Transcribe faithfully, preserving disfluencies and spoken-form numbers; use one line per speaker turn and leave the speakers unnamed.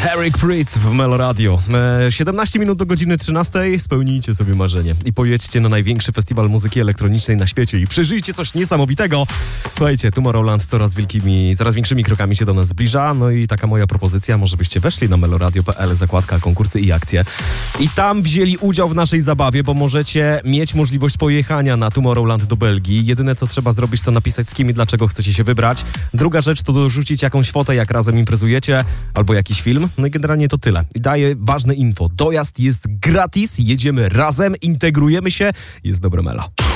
Eric Prydz w Melo Radio. E, siedemnaście minut do godziny trzynastej. Spełnijcie sobie marzenie i pojedźcie na największy festiwal muzyki elektronicznej na świecie i przeżyjcie coś niesamowitego. Słuchajcie, Tomorrowland coraz wielkimi, coraz większymi krokami się do nas zbliża. No i taka moja propozycja, może byście weszli na meloradio kropka p l, zakładka konkursy i akcje i tam wzięli udział w naszej zabawie, bo możecie mieć możliwość pojechania na Tomorrowland do Belgii. Jedyne co trzeba zrobić, to napisać z kim i dlaczego chcecie się wybrać. Druga rzecz to dorzucić jakąś fotę, jak razem imprezujecie, albo jakiś film. No i generalnie to tyle. I daję ważne info. Dojazd jest gratis, jedziemy razem, integrujemy się, jest dobre melo.